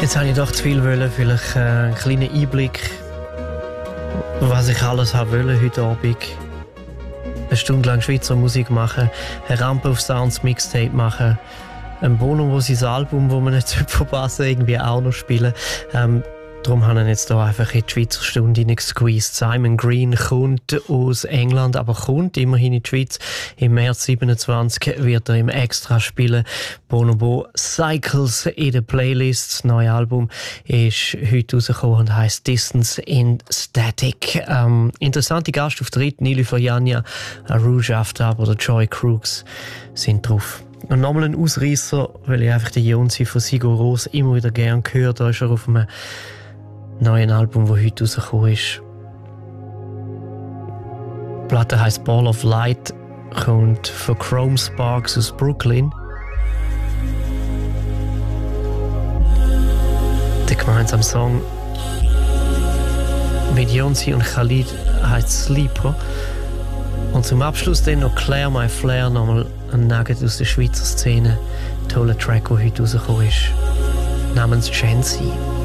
Jetzt habe ich doch zu viel wollen, vielleicht einen kleinen Einblick, was ich alles habe wollen heute Abend. Eine Stunde lang Schweizer Musik machen, eine Rampe auf Sounds Mixtape machen, ein Bono, wo sein Album, wo man nicht verpassen irgendwie auch noch spielen. Darum haben wir jetzt hier einfach in die Schweizer Stunde hineingesqueezed. Simon Green kommt aus England, aber kommt immerhin in die Schweiz. Im März 27 wird er im Extra spielen. Bonobo Cycles in der Playlist. Das neue Album ist heute rausgekommen und heisst Distance in Static. Interessante Gastauftritte, Nili Fajania, Rouge Aftab oder Joy Crooks sind drauf. Und nochmal ein Ausreisser, weil ich einfach den Jonsi von Sigur Rós immer wieder gerne höre. Da ist er auf einem neuen Album, das heute rausgekommen ist. Die Platte heisst Ball of Light, kommt von Chrome Sparks aus Brooklyn. Der gemeinsame Song mit Jonsi und Khalid heisst Sleeper. Und zum Abschluss dann noch Claire My Flair, nochmal ein Nugget aus der Schweizer Szene. Toller Track, der heute rausgekommen ist, namens Chancy.